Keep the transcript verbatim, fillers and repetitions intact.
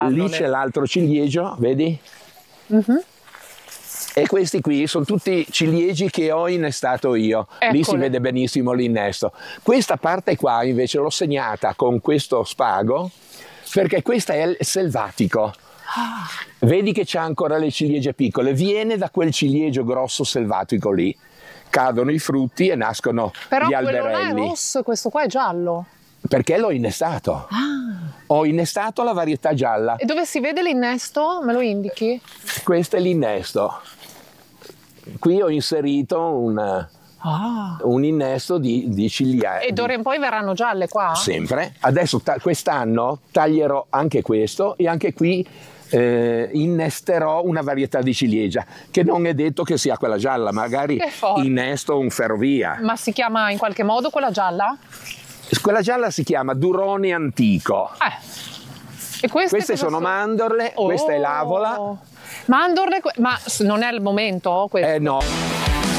Lì c'è l'altro ciliegio, vedi? Mm-hmm. E questi qui sono tutti ciliegi che ho innestato io. Eccole. Lì si vede benissimo l'innesto. Questa parte qua invece l'ho segnata con questo spago perché questa è il selvatico. Ah. Vedi che c'è ancora le ciliegie piccole, viene da quel ciliegio grosso selvatico lì. Cadono i frutti e nascono Però gli alberelli. Però quello là è rosso e questo qua è giallo. Perché l'ho innestato. Ah. Ho innestato la varietà gialla. E dove si vede l'innesto? Me lo indichi? Questo è l'innesto. Qui ho inserito un, ah. un innesto di, di ciliegi. E d'ora in poi verranno gialle qua? Sempre. Adesso ta- quest'anno taglierò anche questo e anche qui eh, innesterò una varietà di ciliegia, che non è detto che sia quella gialla, magari innesto un ferrovia. Ma si chiama in qualche modo quella gialla? Quella gialla si chiama Durone Antico. Eh. E queste, queste sono so? mandorle, oh. questa è l'avola. Mandorle, ma non è il momento questo? Eh no.